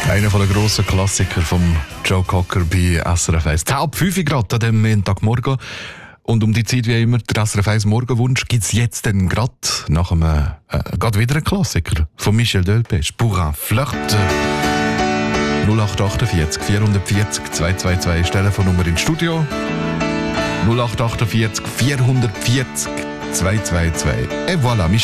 Einer der grossen Klassiker von Joe Cocker bei SRF 1. 10:05 Grad an dem Montagmorgen. Und um die Zeit wie immer, der SRF 1 Morgenwunsch gibt es jetzt dann gerade nach einem gerade wieder einen Klassiker von Michel Delpech. Pour un flirt. 0848 440 222 ist die Telefonnummer ins Studio. 0848 440 222. Et voilà, Michel